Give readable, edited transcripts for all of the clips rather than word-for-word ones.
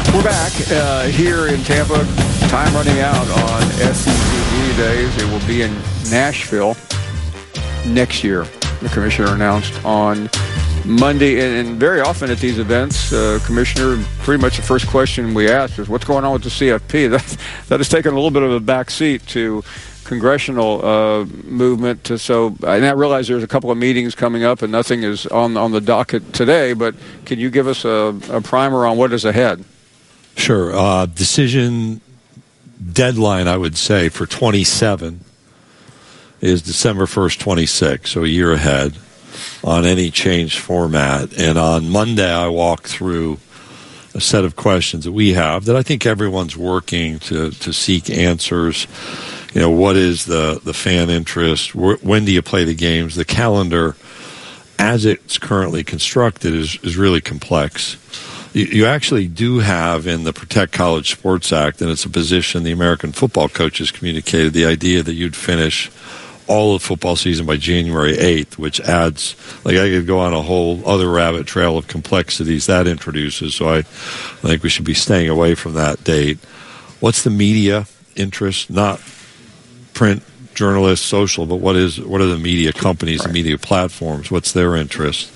We're back here in Tampa. Time running out on SEC days. It will be in Nashville next year. The commissioner announced on Monday, and very often at these events, Commissioner, pretty much the first question we ask is, what's going on with the CFP? That has taken a little bit of a back seat to congressional movement. And I realize there's a couple of meetings coming up, and nothing is on the docket today, but can you give us a primer on what is ahead? Sure. Decision deadline, I would say, for 27 is December 1st, 26, so a year ahead on any changed format. And on Monday, I walked through a set of questions that we have that I think everyone's working to seek answers. You know, what is the fan interest? When do you play the games? The calendar, as it's currently constructed, is really complex. You actually do have in the Protect College Sports Act, and it's a position the American football coaches communicated, the idea that you'd finish all of football season by January 8th, which adds, like, I could go on a whole other rabbit trail of complexities that introduces, so I think we should be staying away from that date. What's the media interest? Not print, journalists, social, but what are the media companies, the media platforms? What's their interest?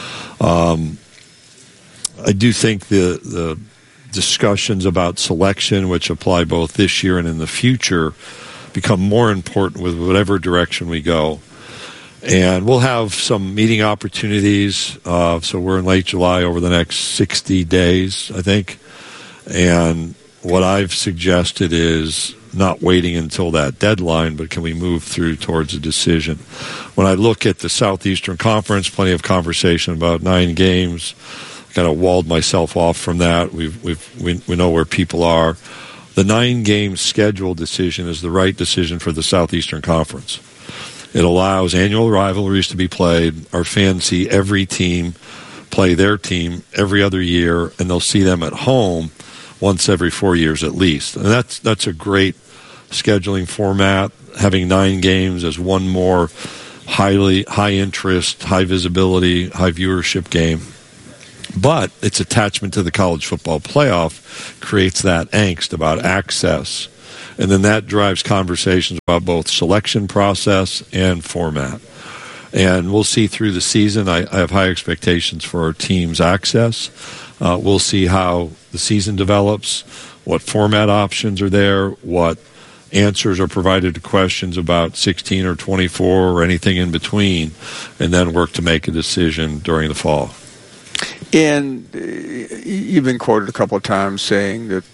I do think the discussions about selection, which apply both this year and in the future, become more important with whatever direction we go. And we'll have some meeting opportunities. So we're in late July over the next 60 days, I think. And what I've suggested is not waiting until that deadline, but can we move through towards a decision? When I look at the Southeastern Conference, plenty of conversation about 9 games. Kind of walled myself off from that. We know where people are. The 9-game schedule decision is the right decision for the Southeastern Conference. It allows annual rivalries to be played. Our fans see every team play their team every other year, and they'll see them at home once every 4 years at least. And that's a great scheduling format, having 9 games as one more high interest, high visibility, high viewership game. But its attachment to the college football playoff creates that angst about access. And then that drives conversations about both selection process and format. And we'll see through the season. I have high expectations for our team's access. We'll see how the season develops, what format options are there, what answers are provided to questions about 16 or 24 or anything in between, and then work to make a decision during the fall. And you've been quoted a couple of times saying that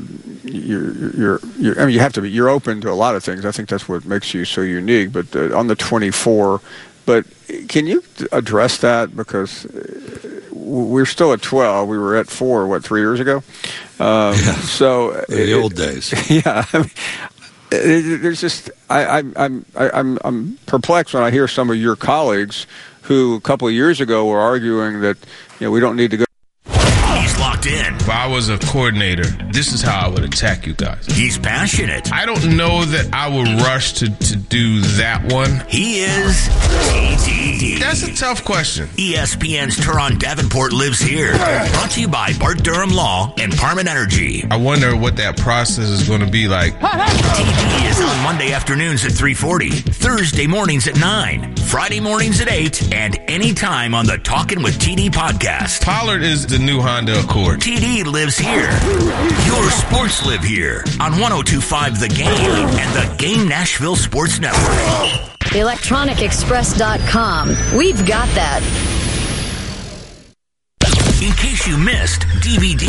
you're open to a lot of things. I think that's what makes you so unique. But on the 24, but can you address that? Because we're still at 12. We were at 4, 3 years ago? So in the old days. Yeah. I mean, there's just I'm perplexed when I hear some of your colleagues who a couple of years ago were arguing that we don't need to go. He's locked in. If I was a coordinator, this is how I would attack you guys. He's passionate. I don't know that I would rush to do that one. He is TD. That's a tough question. ESPN's Teron Davenport lives here. Brought to you by Bart Durham Law and Parman Energy. I wonder what that process is going to be like. TD is on Monday afternoons at 3:40, Thursday mornings at 9, Friday mornings at 8, and anytime on the Talkin' with TD podcast. Pollard is the new Honda Accord. TD lives here. Your sports live here on 102.5 The Game and the Game Nashville Sports Network. ElectronicExpress.com. We've got that. In case you missed DVD.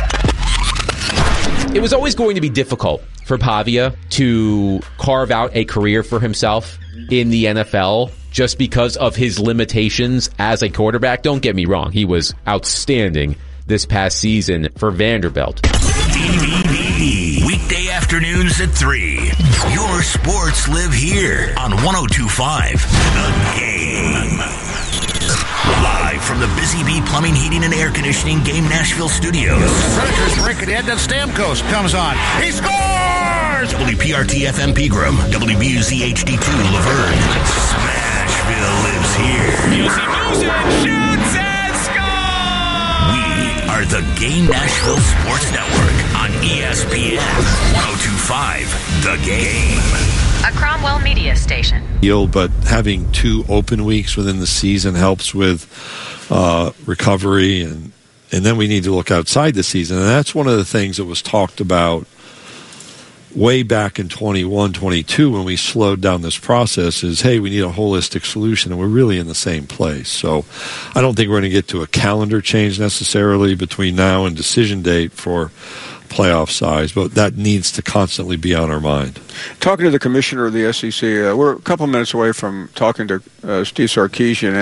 It was always going to be difficult for Pavia to carve out a career for himself in the NFL just because of his limitations as a quarterback. Don't get me wrong. He was outstanding this past season for Vanderbilt. DVD. Weekday afternoons at 3. Your sports live here on 102.5 The Game. Live from the Busy Bee Plumbing, Heating, and Air Conditioning Game Nashville Studios. Predators break at the end of Stamkos comes on. He scores! WPRT FM Pegram, WBUZ HD2 Laverne. Smashville lives here. Music, shoots and scores! We are are the Game Nashville Sports Network on ESPN 102.5 The Game. A Cromwell Media Station. But having 2 open weeks within the season helps with recovery, and then we need to look outside the season. And that's one of the things that was talked about way back in 21, 22 when we slowed down this process is, hey, we need a holistic solution, and we're really in the same place. So I don't think we're going to get to a calendar change necessarily between now and decision date for playoff size, but that needs to constantly be on our mind. Talking to the commissioner of the SEC, we're a couple minutes away from talking to Steve Sarkisian,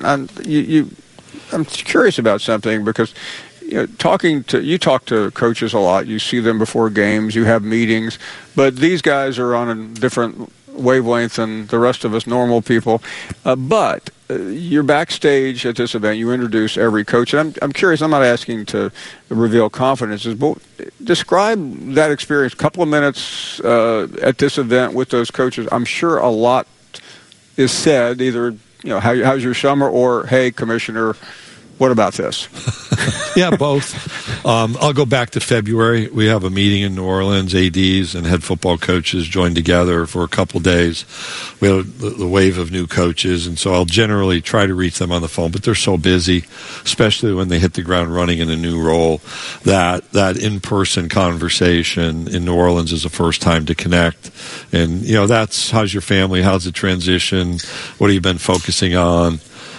and I'm curious about something because you talk to coaches a lot. You see them before games. You have meetings, but these guys are on a different wavelength than the rest of us normal people. But you're backstage at this event. You introduce every coach. And I'm curious. I'm not asking to reveal confidences, but describe that experience. A couple of minutes at this event with those coaches. I'm sure a lot is said. Either how's your summer, or hey, Commissioner, what about this? Yeah, both. I'll go back to February. We have a meeting in New Orleans. ADs and head football coaches joined together for a couple days. We had the wave of new coaches, and so I'll generally try to reach them on the phone, but they're so busy, especially when they hit the ground running in a new role, that in-person conversation in New Orleans is the first time to connect. And, that's how's your family? How's the transition? What have you been focusing on?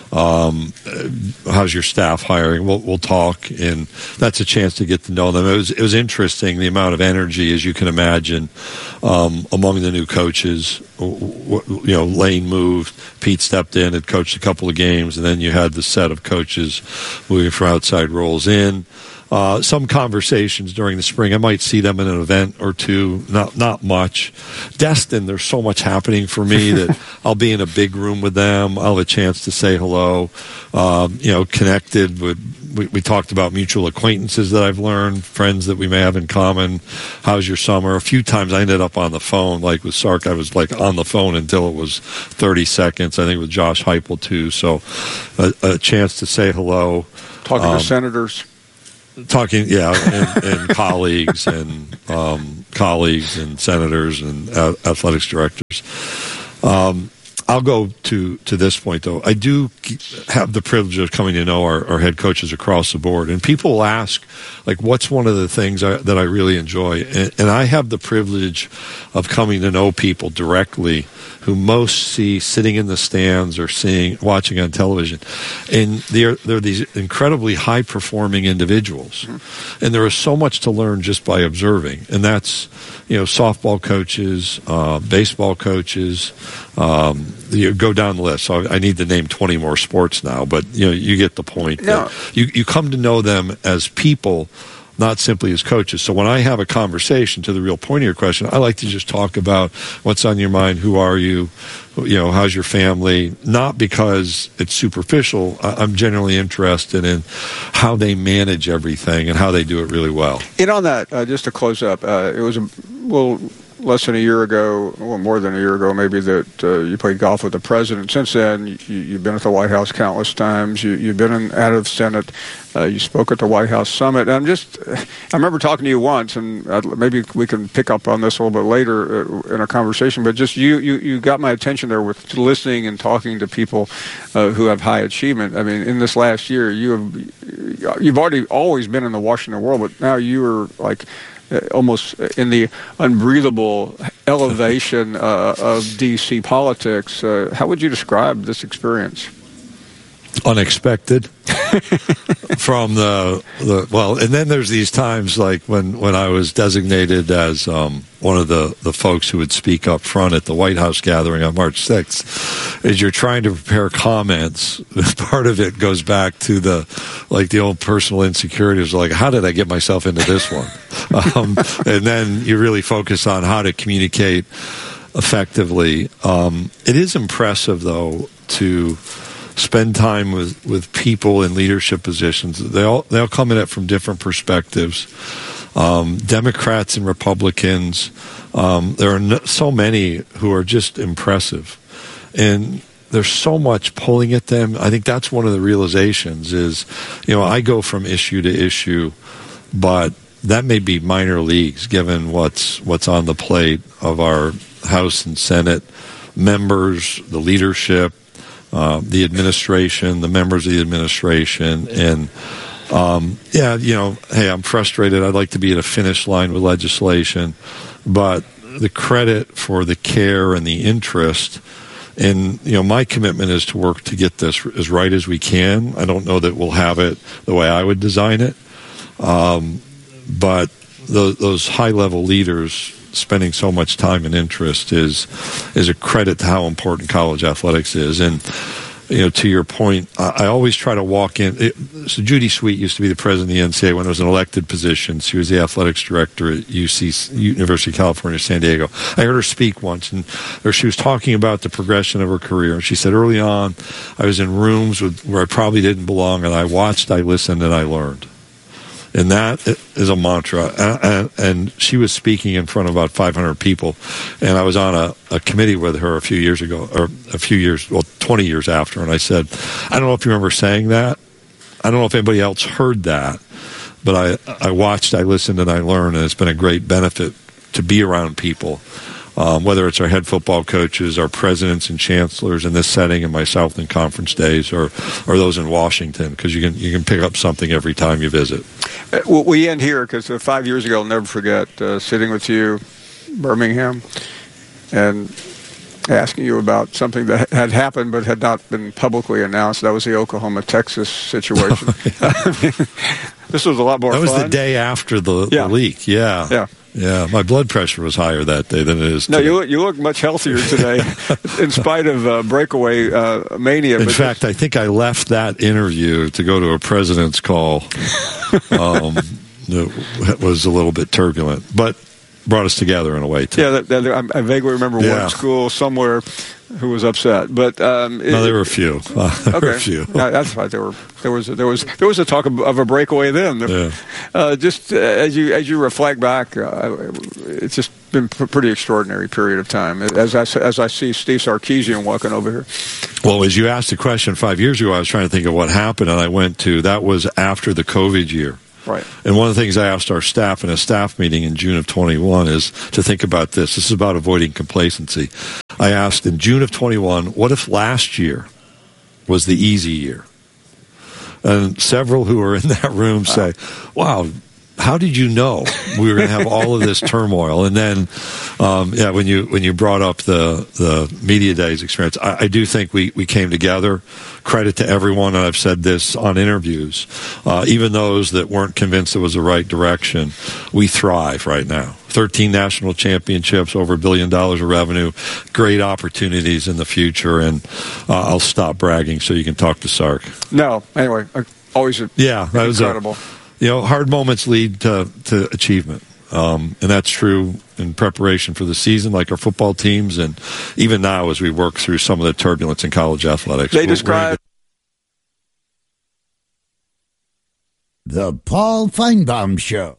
How's your staff hiring? We'll talk, and that's a chance to get to know them. It was interesting, the amount of energy, as you can imagine, among the new coaches. Lane moved, Pete stepped in, had coached a couple of games, and then you had the set of coaches moving from outside roles in. Some conversations during the spring. I might see them in an event or two, not much. Destin, there's so much happening for me that I'll be in a big room with them. I'll have a chance to say hello. Connected with, we talked about mutual acquaintances that I've learned, friends that we may have in common. How's your summer? A few times I ended up on the phone, like with Sark, I was like on the phone until it was 30 seconds. I think with Josh Heupel too. So a chance to say hello. Talking to senators. Talking, and colleagues and senators and athletics directors. I'll go to this point, though. I do have the privilege of coming to know our head coaches across the board. And people will ask, what's one of the things that I really enjoy? And I have the privilege of coming to know people directly who most see sitting in the stands or watching on television. And they're these incredibly high-performing individuals. Mm-hmm. And there is so much to learn just by observing. And that's, softball coaches, baseball coaches, you go down the list. So I need to name 20 more sports now, but you get the point. No. You come to know them as people, not simply as coaches. So when I have a conversation, to the real point of your question, I like to just talk about what's on your mind, who are you, how's your family, not because it's superficial. I'm generally interested in how they manage everything and how they do it really well. And on that, just to close up, it was less than a year ago, well, more than a year ago maybe, that you played golf with the president. Since then, you've been at the White House countless times. You've been out of Senate. You spoke at the White House Summit. And I remember talking to you once, and maybe we can pick up on this a little bit later in a conversation, but just you got my attention there with listening and talking to people who have high achievement. I mean, in this last year, you've always been in the Washington world, but now you are almost in the unbreathable elevation of D.C. politics. How would you describe this experience? Unexpected. From and then there's these times like when I was designated as one of the folks who would speak up front at the White House gathering on March 6th, as you're trying to prepare comments, part of it goes back to the old personal insecurities, like, how did I get myself into this one? And then you really focus on how to communicate effectively. It is impressive, though, to spend time with people in leadership positions. They all come at it from different perspectives. Democrats and Republicans. There are so many who are just impressive. And there's so much pulling at them. I think that's one of the realizations is, I go from issue to issue, but that may be minor leagues given what's on the plate of our House and Senate members, the leadership, the administration, the members of the administration, and hey, I'm frustrated. I'd like to be at a finish line with legislation, but the credit for the care and the interest, and my commitment is to work to get this as right as we can. I don't know that we'll have it the way I would design it, but those high-level leaders spending so much time and interest is a credit to how important college athletics is. And to your point, I always try to walk in. So Judy Sweet used to be the president of the NCAA when it was an elected position. She was the athletics director at University of California, San Diego. I heard her speak once, and she was talking about the progression of her career. And she said, early on, I was in rooms where I probably didn't belong, and I watched, I listened, and I learned. And that is a mantra. And she was speaking in front of about 500 people. And I was on a committee with her a few years ago, 20 years after. And I said, I don't know if you remember saying that. I don't know if anybody else heard that. But I watched, I listened, and I learned. And it's been a great benefit to be around people. Whether it's our head football coaches, our presidents and chancellors in this setting in my Southland Conference days, or those in Washington, because you can pick up something every time you visit. We end here because 5 years ago, I'll never forget sitting with you, Birmingham, and asking you about something that had happened but had not been publicly announced. That was the Oklahoma-Texas situation. This was a lot more fun. That was the day after the leak. Yeah. Yeah, my blood pressure was higher that day than it is today. No, you look much healthier today, in spite of breakaway mania. In fact, I think I left that interview to go to a president's call. It was a little bit turbulent, but brought us together in a way, too. Yeah, I vaguely remember one school somewhere who was upset, but no, there were a few. That's right. There was a talk of a breakaway then. Just as you reflect back, it's just been a pretty extraordinary period of time. As I see Steve Sarkisian walking over here. Well, as you asked the question 5 years ago, I was trying to think of what happened, and I went to that was after the COVID year. Right. And one of the things I asked our staff in a staff meeting in June of 21 is to think about this. This is about avoiding complacency. I asked in June of 21, what if last year was the easy year? And several who were in that room say, wow, how did you know we were going to have all of this turmoil? And then, when you brought up the Media Days experience, I do think we came together. Credit to everyone, and I've said this on interviews, even those that weren't convinced it was the right direction, we thrive right now. 13 national championships, over $1 billion of revenue, great opportunities in the future, and I'll stop bragging so you can talk to Sark. No, anyway, always incredible. Hard moments lead to achievement. And that's true in preparation for the season, like our football teams, and even now as we work through some of the turbulence in college athletics. They describe The Paul Feinbaum Show.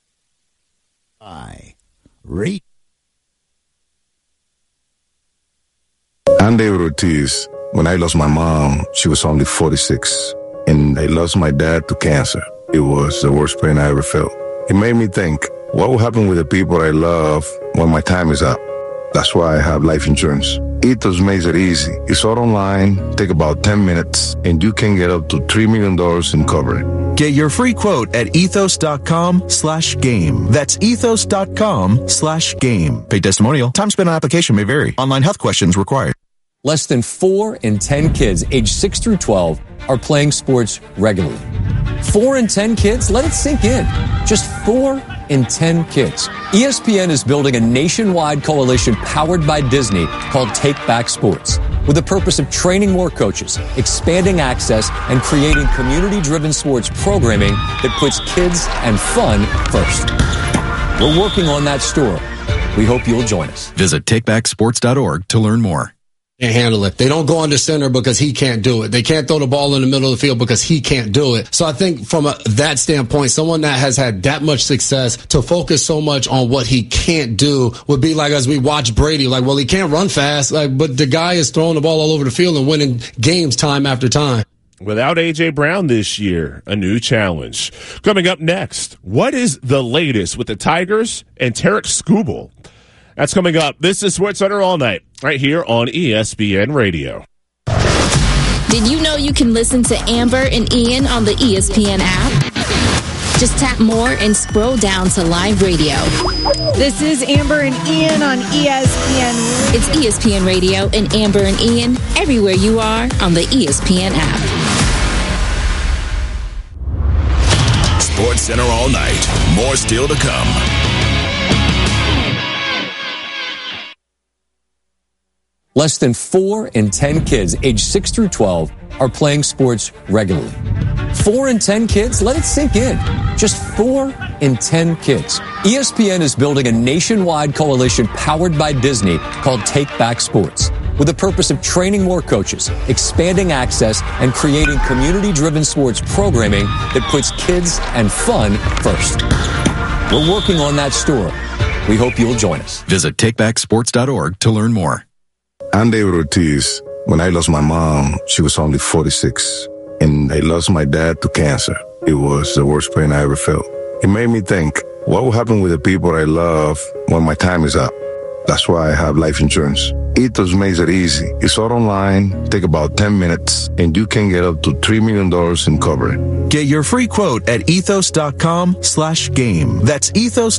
Andy Ortiz, when I lost my mom, she was only 46, and I lost my dad to cancer. It was the worst pain I ever felt. It made me think, what will happen with the people I love when my time is up? That's why I have life insurance. Ethos makes it easy. It's all online, take about 10 minutes, and you can get up to $3 million in coverage. Get your free quote at ethos.com/game. That's ethos.com/game. Paid testimonial. Time spent on application may vary. Online health questions required. Less than 4 in 10 kids aged 6 through 12 are playing sports regularly. 4 in 10 kids? Let it sink in. Just 4 in 10 kids. ESPN is building a nationwide coalition powered by Disney called Take Back Sports, with the purpose of training more coaches, expanding access, and creating community-driven sports programming that puts kids and fun first. We're working on that story. We hope you'll join us. Visit takebacksports.org to learn more. Can't handle it. They don't go under center because he can't do it. They can't throw the ball in the middle of the field because he can't do it. So I think from that standpoint, someone that has had that much success to focus so much on what he can't do would be like as we watch Brady, like, well, he can't run fast, but the guy is throwing the ball all over the field and winning games time after time. Without A.J. Brown this year, a new challenge. Coming up next, what is the latest with the Tigers and Tarek Skubal? That's coming up. This is SportsCenter All Night, right here on ESPN Radio. Did you know you can listen to Amber and Ian on the ESPN app? Just tap more and scroll down to live radio. This is Amber and Ian on ESPN. It's ESPN Radio and Amber and Ian everywhere you are on the ESPN app. SportsCenter All Night. More still to come. Less than 4 in 10 kids aged 6 through 12 are playing sports regularly. 4 in 10 kids? Let it sink in. Just 4 in 10 kids. ESPN is building a nationwide coalition powered by Disney called Take Back Sports, with the purpose of training more coaches, expanding access, and creating community-driven sports programming that puts kids and fun first. We're working on that story. We hope you'll join us. Visit takebacksports.org to learn more. I'm David Ortiz. When I lost my mom, she was only 46. And I lost my dad to cancer. It was the worst pain I ever felt. It made me think, what will happen with the people I love when my time is up? That's why I have life insurance. Ethos makes it easy. It's all online, take about 10 minutes, and you can get up to $3 million in coverage. Get your free quote at ethos.com/game. That's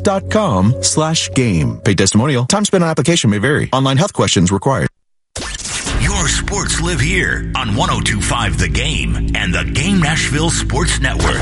ethos.com/game. Paid testimonial. Time spent on application may vary. Online health questions required. Your sports live here on 102.5 The Game and the Game Nashville Sports Network.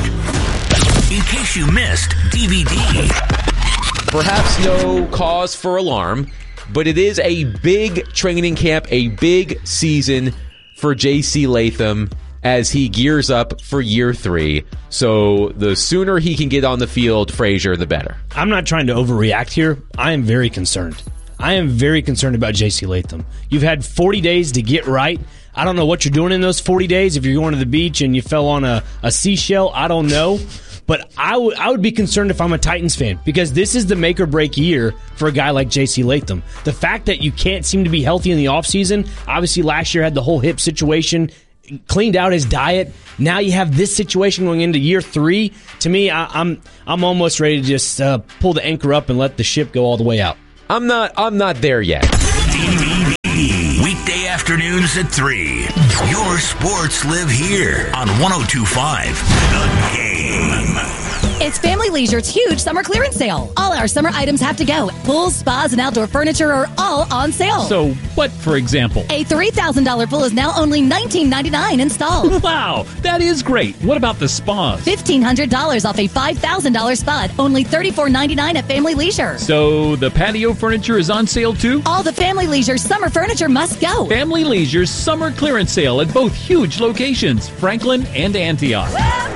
In case you missed DVD. Perhaps no cause for alarm, but it is a big training camp, a big season for J.C. Latham as he gears up for year 3. So the sooner he can get on the field, Frazier, the better. I'm not trying to overreact here. I am very concerned. I am very concerned about J.C. Latham. You've had 40 days to get right. I don't know what you're doing in those 40 days. If you're going to the beach and you fell on a seashell, I don't know. But I would be concerned if I'm a Titans fan, because this is the make or break year for a guy like J.C. Latham. The fact that you can't seem to be healthy in the offseason, obviously last year had the whole hip situation, cleaned out his diet. Now you have this situation going into year 3. To me, I'm almost ready to just pull the anchor up and let the ship go all the way out. I'm not there yet. DVD. Weekday afternoons at 3. Your sports live here on 102.5 The Game. It's Family Leisure's huge summer clearance sale. All our summer items have to go. Pools, spas, and outdoor furniture are all on sale. So what, for example? A $3,000 pool is now only $19.99 installed. Wow, that is great. What about the spas? $1,500 off a $5,000 spa, only $34.99 at Family Leisure. So the patio furniture is on sale too? All the Family Leisure summer furniture must go. Family Leisure's summer clearance sale at both huge locations, Franklin and Antioch.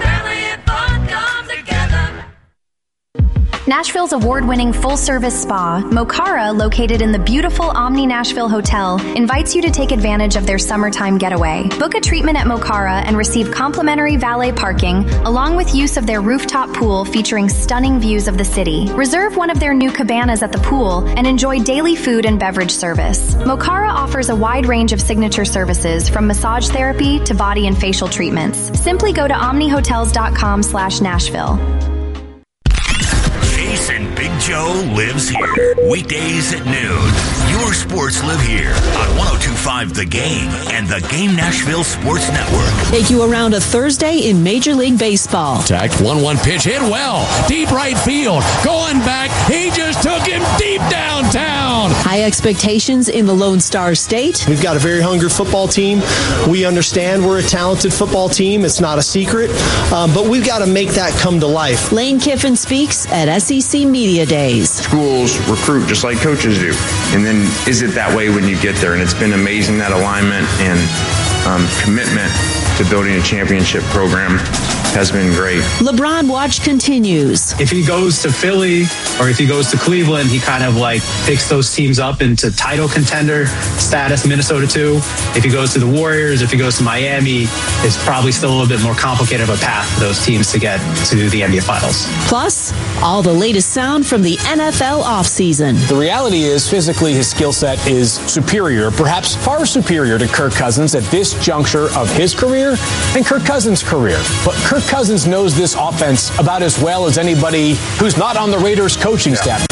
Nashville's award-winning full-service spa, Mokara, located in the beautiful Omni Nashville Hotel, invites you to take advantage of their summertime getaway. Book a treatment at Mokara and receive complimentary valet parking, along with use of their rooftop pool featuring stunning views of the city. Reserve one of their new cabanas at the pool and enjoy daily food and beverage service. Mokara offers a wide range of signature services, from massage therapy to body and facial treatments. Simply go to omnihotels.com/Nashville. Jason Big Joe lives here. Weekdays at noon. Your sports live here on 102.5 The Game and the Game Nashville Sports Network. Take you around a Thursday in Major League Baseball. Tagged 1-1 pitch, hit well. Deep right field. Going back. He just took him deep downtown. High expectations in the Lone Star State. We've got a very hungry football team. We understand we're a talented football team. It's not a secret. But we've got to make that come to life. Lane Kiffin speaks at SEC Media Days. Schools recruit just like coaches do. And then is it that way when you get there? And it's been amazing, that alignment and commitment to building a championship program has been great. LeBron Watch continues. If he goes to Philly or if he goes to Cleveland, he kind of like picks those teams up into title contender status, Minnesota too. If he goes to the Warriors, if he goes to Miami, it's probably still a little bit more complicated of a path for those teams to get to the NBA Finals. Plus, all the latest sound from the NFL offseason. The reality is, physically, his skill set is superior, perhaps far superior to Kirk Cousins at this juncture of his career and Kirk Cousins' career. But Kirk Cousins knows this offense about as well as anybody who's not on the Raiders coaching staff.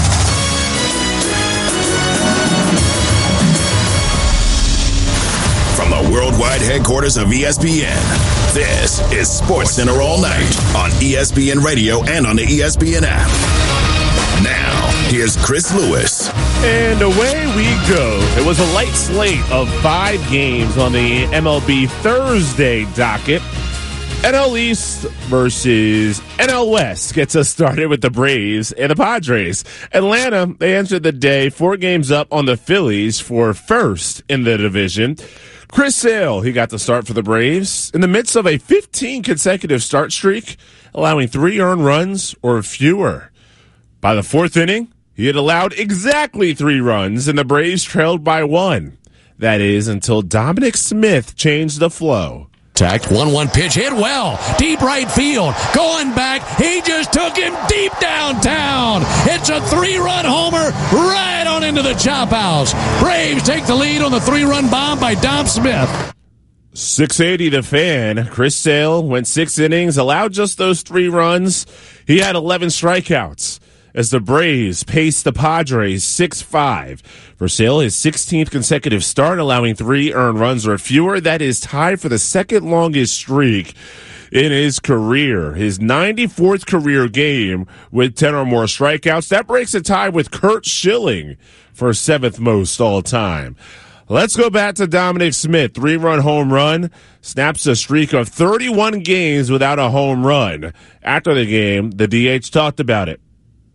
From the worldwide headquarters of ESPN, this is SportsCenter All Night on ESPN Radio and on the ESPN app. Now, here's Chris Lewis. And away we go. It was a light slate of 5 games on the MLB Thursday docket. NL East versus NL West gets us started with the Braves and the Padres. Atlanta, they entered the day 4 games up on the Phillies for first in the division. Chris Sale, he got the start for the Braves in the midst of a 15 consecutive start streak, allowing 3 earned runs or fewer. By the 4th inning, he had allowed exactly 3 runs, and the Braves trailed by 1. That is until Dominic Smith changed the flow. 1-1 pitch hit well. Deep right field. Going back. He just took him deep downtown. It's a 3-run homer right on into the chop house. Braves take the lead on the 3-run bomb by Dom Smith. 680 The Fan. Chris Sale went 6 innings, allowed just those 3 runs. He had 11 strikeouts as the Braves paced the Padres 6-5. For Sale, his 16th consecutive start, allowing 3 earned runs or fewer. That is tied for the second longest streak in his career. His 94th career game with 10 or more strikeouts. That breaks a tie with Curt Schilling for 7th most all time. Let's go back to Dominic Smith. 3-run home run. Snaps a streak of 31 games without a home run. After the game, the DH talked about it.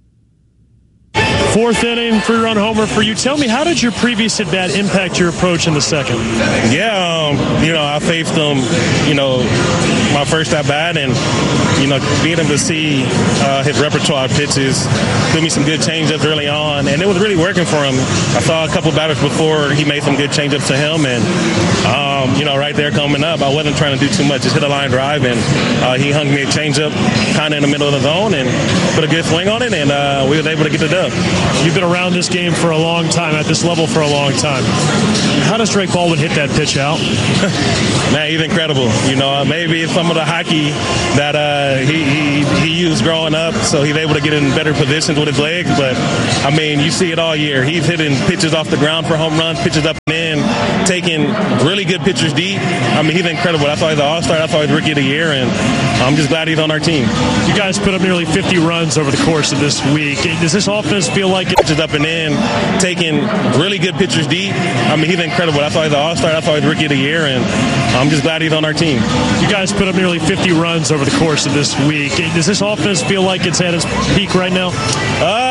4th inning, 3-run homer for you. Tell me, how did your previous at-bat impact your approach in the second? Yeah, I faced him, my first at-bat, and, being able to see his repertoire of pitches, gave me some good change-ups early on, and it was really working for him. I saw a couple batters before he made some good change-ups to him, and, right there coming up, I wasn't trying to do too much, just hit a line drive, and he hung me a change-up kind of in the middle of the zone and put a good swing on it, and we were able to get the dub. You've been around this game for a long time, at this level for a long time. How does Drake Baldwin hit that pitch out? Man, he's incredible. Maybe it's some of the hockey that he used growing up, so he's able to get in better positions with his legs. But, you see it all year. He's hitting pitches off the ground for home runs, pitches up and in, taking really good pitchers deep. He's incredible. That's why he's an all-star. That's why he's Rookie of the Year, and I'm just glad he's on our team. You guys put up nearly 50 runs over the course of this week. Does this offense feel like pitches up and in, taking really good pitchers deep? He's incredible. That's why he's an all-star. That's why he's Rookie of the Year, and I'm just glad he's on our team. You guys put up nearly 50 runs over the course of this week. Does this offense feel like it's at its peak right now?